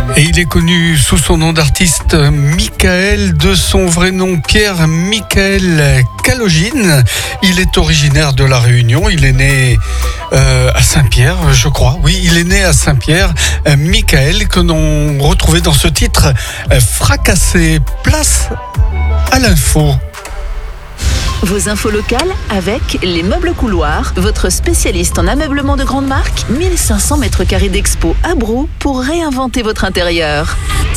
Et il est connu sous son nom d'artiste Michael, de son vrai nom Pierre Michael Calogine. Il est originaire de La Réunion, il est né à Saint-Pierre, je crois. Oui, il est né à Saint-Pierre. Michael, que l'on retrouvait dans ce titre Fracassé. Place à l'info. Vos infos locales avec les meubles couloirs, votre spécialiste en ameublement de grande marque, 1500 mètres carrés d'expo à Brou pour réinventer votre intérieur.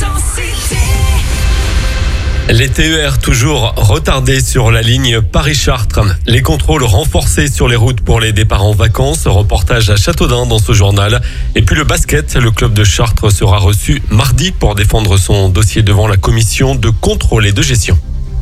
Les TER toujours retardés sur la ligne Paris-Chartres. Les contrôles renforcés sur les routes pour les départs en vacances. Reportage à Châteaudun dans ce journal. Et puis le basket, le club de Chartres sera reçu mardi pour défendre son dossier devant la commission de contrôle et de gestion.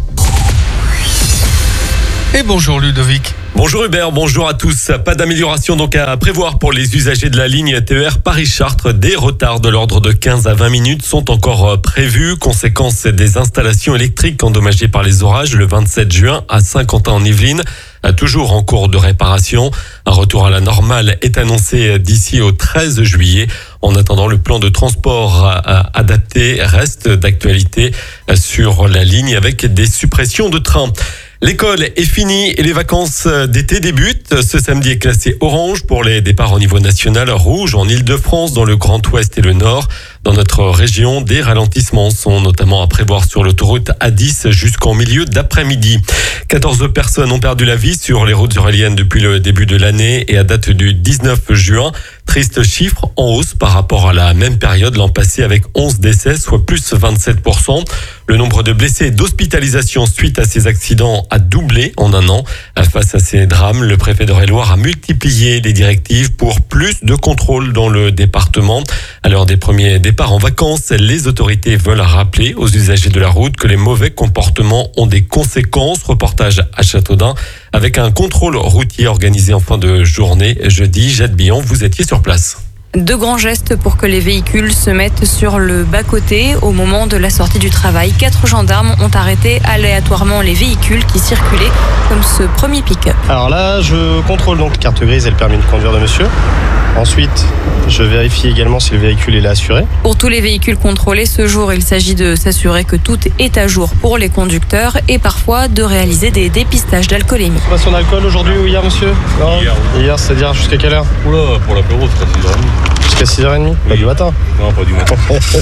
Et bonjour Ludovic. Bonjour Hubert, bonjour à tous. Pas d'amélioration donc à prévoir pour les usagers de la ligne TER Paris-Chartres. Des retards de l'ordre de 15 à 20 minutes sont encore prévus. Conséquence des installations électriques endommagées par les orages le 27 juin à Saint-Quentin-en-Yvelines. Toujours en cours de réparation. Un retour à la normale est annoncé d'ici au 13 juillet. En attendant, le plan de transport adapté reste d'actualité sur la ligne avec des suppressions de trains. L'école est finie et les vacances d'été débutent. Ce samedi est classé orange pour les départs au niveau national, rouge en Île-de-France, dans le Grand Ouest et le Nord. Dans notre région, des ralentissements sont notamment à prévoir sur l'autoroute A10 jusqu'en milieu d'après-midi. 14 personnes ont perdu la vie sur les routes auréliennes depuis le début de l'année et à date du 19 juin. Triste chiffre en hausse par rapport à la même période l'an passé avec 11 décès, soit plus 27%. Le nombre de blessés et d'hospitalisations suite à ces accidents a doublé en un an. Face à ces drames, le préfet d'Eure-et-Loir a multiplié les directives pour plus de contrôle dans le département. À l'heure des premiers départs en vacances, les autorités veulent rappeler aux usagers de la route que les mauvais comportements ont des conséquences. Reportage à Châteaudun avec un contrôle routier organisé en fin de journée. Jeudi, Jade Billon, vous étiez sur place. Deux grands gestes pour que les véhicules se mettent sur le bas-côté au moment de la sortie du travail. 4 gendarmes ont arrêté aléatoirement les véhicules qui circulaient comme ce premier pick-up. Alors là, je contrôle donc carte grise et le permis de conduire de monsieur. Ensuite, je vérifie également si le véhicule est assuré. Pour tous les véhicules contrôlés ce jour, il s'agit de s'assurer que tout est à jour pour les conducteurs et parfois de réaliser des dépistages d'alcoolémie. Pas son alcool aujourd'hui ou hier, monsieur? Non. Hier, c'est-à-dire jusqu'à quelle heure? Oula, pour l'apéro, jusqu'à 6h30. Jusqu'à 6h30? Oui. Pas du matin? Non, pas du matin.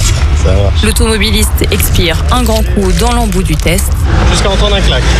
Ça marche. L'automobiliste expire un grand coup dans l'embout du test. Jusqu'à entendre un clac.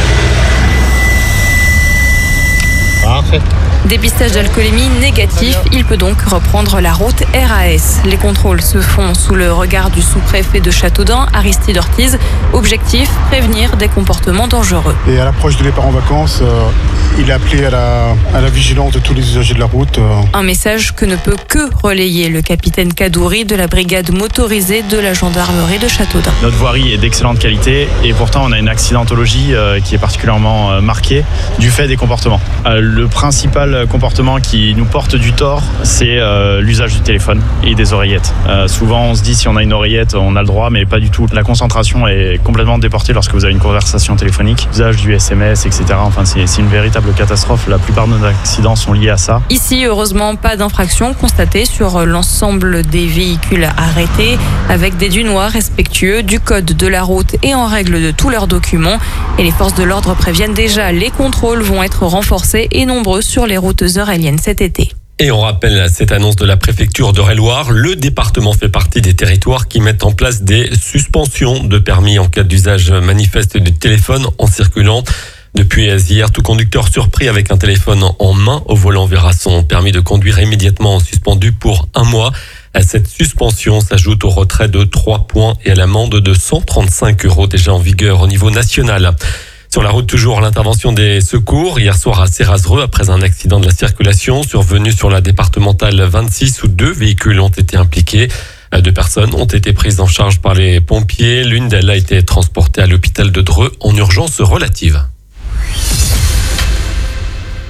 Parfait. Dépistage d'alcoolémie négatif, il peut donc reprendre la route RAS. Les contrôles se font sous le regard du sous-préfet de Châteaudun, Aristide Ortiz. Objectif, prévenir des comportements dangereux. Et à l'approche du départ en vacances, il est appelé à la vigilance de tous les usagers de la route. Un message que ne peut que relayer le capitaine Kadouri de la brigade motorisée de la gendarmerie de Châteaudun. Notre voirie est d'excellente qualité et pourtant on a une accidentologie qui est particulièrement marquée du fait des comportements. Le principal comportement qui nous porte du tort, c'est l'usage du téléphone et des oreillettes. Souvent on se dit si on a une oreillette on a le droit, mais pas du tout. La concentration est complètement déportée lorsque vous avez une conversation téléphonique. L'usage du SMS, etc. Enfin c'est une véritable catastrophe. La plupart de nos accidents sont liés à ça. Ici, heureusement, pas d'infraction constatée sur l'ensemble des véhicules arrêtés, avec des dunois respectueux du code de la route et en règle de tous leurs documents. Et les forces de l'ordre préviennent déjà, les contrôles vont être renforcés et nombreux sur les routes euréliennes cet été. Et on rappelle cette annonce de la préfecture d'Eure-et-Loir. Le département fait partie des territoires qui mettent en place des suspensions de permis en cas d'usage manifeste du téléphone en circulant. Depuis hier, tout conducteur surpris avec un téléphone en main au volant verra son permis de conduire immédiatement suspendu pour 1 mois. Cette suspension s'ajoute au retrait de 3 points et à l'amende de 135 € déjà en vigueur au niveau national. Sur la route, toujours l'intervention des secours. Hier soir à Cérazereux, après un accident de la circulation survenu sur la départementale 26 où 2 véhicules ont été impliqués. 2 personnes ont été prises en charge par les pompiers. L'une d'elles a été transportée à l'hôpital de Dreux en urgence relative.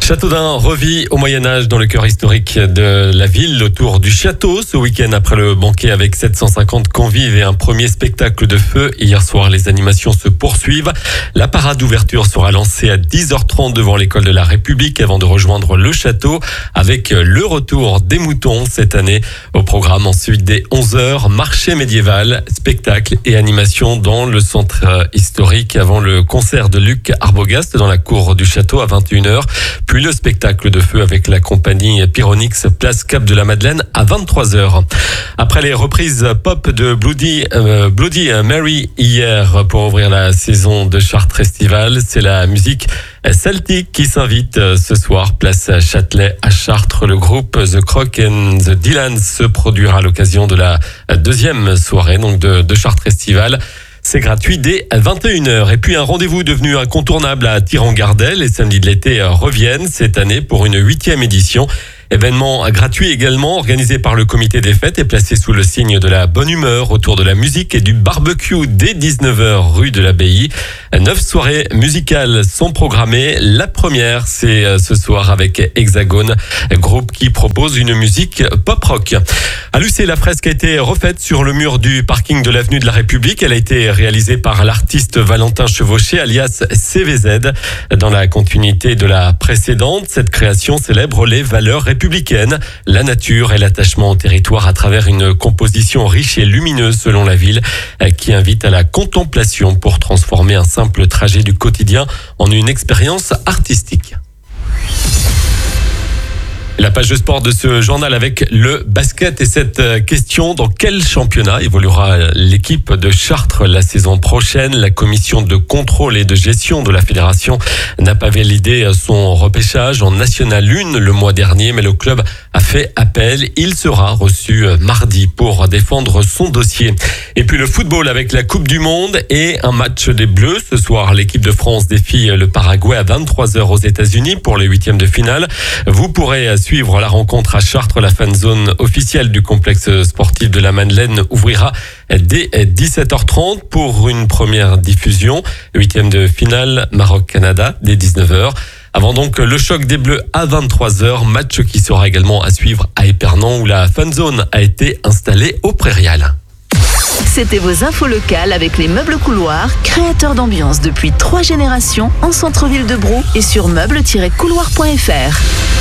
Châteaudun revit au Moyen-Âge dans le cœur historique de la ville, autour du château. Ce week-end, après le banquet avec 750 convives et un premier spectacle de feu. Hier soir, les animations se poursuivent. La parade d'ouverture sera lancée à 10h30 devant l'école de la République avant de rejoindre le château avec le retour des moutons cette année. Au programme ensuite dès 11h, marché médiéval, spectacle et animation dans le centre historique avant le concert de Luc Arbogast dans la cour du château à 21h. Puis le spectacle de feu avec la compagnie Pyronix Place Cap de la Madeleine à 23h. Après les reprises pop de Bloody Mary hier pour ouvrir la saison de Chartres Festival, c'est la musique celtique qui s'invite ce soir, place Châtelet à Chartres. Le groupe The Croc and the Dylans se produira à l'occasion de la deuxième soirée donc de Chartres Festival. C'est gratuit dès 21h. Et puis un rendez-vous devenu incontournable à Tirangardel. Les samedis de l'été reviennent cette année pour une 8e édition. Événement gratuit également, organisé par le comité des fêtes et placé sous le signe de la bonne humeur autour de la musique et du barbecue dès 19h rue de l'Abbaye. 9 soirées musicales sont programmées. La première, c'est ce soir avec Hexagone, groupe qui propose une musique pop-rock. À Lucé, la fresque a été refaite sur le mur du parking de l'avenue de la République. Elle a été réalisée par l'artiste Valentin Chevauché, alias CVZ. Dans la continuité de la précédente, cette création célèbre les valeurs républicaine, la nature et l'attachement au territoire à travers une composition riche et lumineuse selon la ville qui invite à la contemplation pour transformer un simple trajet du quotidien en une expérience artistique. La page de sport de ce journal avec le basket et cette question: dans quel championnat évoluera l'équipe de Chartres la saison prochaine? La commission de contrôle et de gestion de la fédération n'a pas validé son repêchage en National 1 le mois dernier, mais le club a fait appel. Il sera reçu mardi pour défendre son dossier. Et puis le football avec la Coupe du Monde et un match des Bleus. Ce soir, l'équipe de France défie le Paraguay à 23h aux États-Unis pour les 8e de finale. Vous pourrez suivre la rencontre à Chartres. La fan zone officielle du complexe sportif de la Madeleine ouvrira dès 17h30 pour une première diffusion. 8e de finale Maroc-Canada dès 19h. Avant donc le choc des Bleus à 23h, match qui sera également à suivre à Épernon où la fan zone a été installée au Prairial. C'était vos infos locales avec les meubles couloirs, créateurs d'ambiance depuis 3 générations en centre-ville de Brou et sur meubles-couloirs.fr.